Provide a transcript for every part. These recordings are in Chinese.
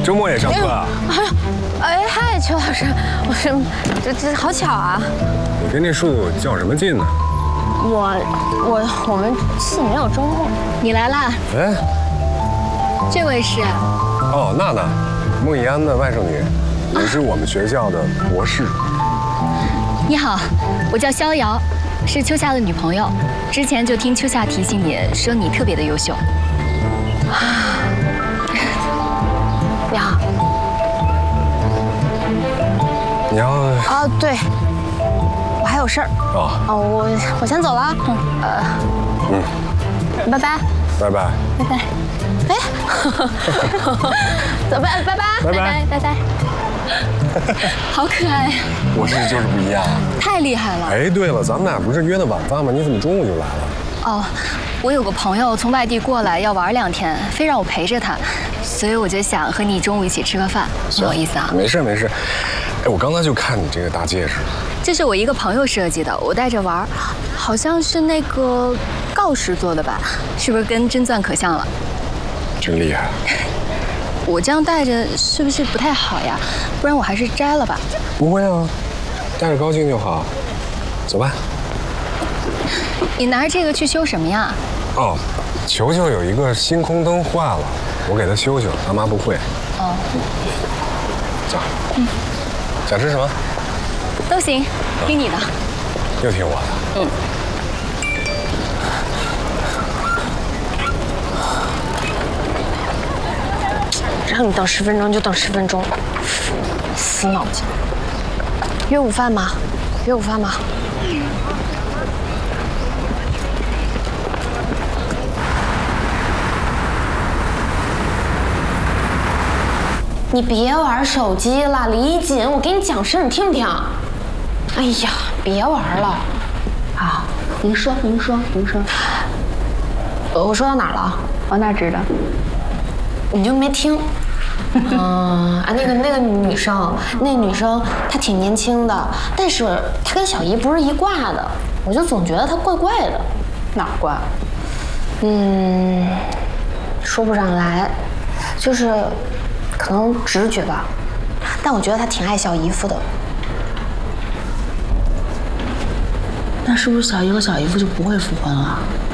周末也上课啊？ 哎，嗨，邱老师，我是这好巧啊！ 你跟这树较什么劲呢？ 我们系没有周末。 你来啦？ 哎， 这位是？ 哦，娜娜，孟怡安的外甥女，也是我们学校的博士。 你好，我叫逍遥，是秋夏的女朋友。之前就听秋夏提醒你说你特别的优秀。 你好。 你要哦，对，我还有事儿。哦，我先走了。拜拜。 拜拜。 拜拜。 哎，走拜拜。 拜拜。 拜拜。好可爱。 博士就是不一样。 太厉害了。 哎，对了，咱们俩不是约的晚饭吗？你怎么中午就来了？ 哦，我有个朋友从外地过来要玩2天，非让我陪着他，所以我就想和你中午一起吃个饭，不好意思啊。 没事没事。哎，我刚才就看你这个大戒指， 这是我一个朋友设计的，我戴着玩，好像是那个锆石做的吧？是不是跟真钻可像了？ 真厉害。 我这样戴着是不是不太好呀？不然我还是摘了吧。 不会啊，戴着高兴就好。走吧。 你拿着这个去修什么呀？ 哦，球球有一个星空灯坏了，我给他修修，他妈不会。 哦。 走。想吃什么？ 都行，听你的。 又听我的。 让你等10分钟就等10分钟，死脑筋。约午饭吗？约午饭吗？你别玩手机了，李锦，我给你讲事儿，你听不听？哎呀，别玩了。啊，您说。我说到哪儿了？ 我哪知道？ 你就没听。那个女生，那女生她挺年轻的，但是她跟小姨不是一挂的，我就总觉得她怪怪的。 哪儿怪？ 说不上来，就是可能直觉吧。但我觉得她挺爱小姨夫的。 那是不是小姨和小姨夫就不会复婚了？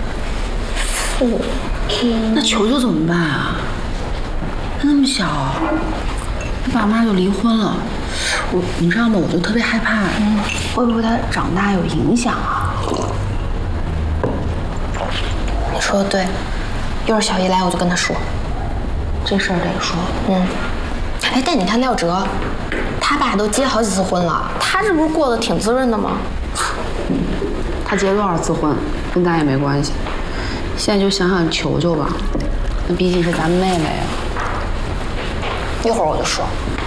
那球球怎么办啊？他那么小，他爸妈就离婚了。你知道吗？我就特别害怕，会不会他长大有影响啊？ 你说的对，一会儿小姨来我就跟她说。 这事儿得说。 哎，但你看廖哲，他爸都结好几次婚了，他这不是过得挺滋润的吗？ 他结多少次婚，跟咱也没关系。现在就想想球球吧，那毕竟是咱妹妹啊。 一会儿我就说。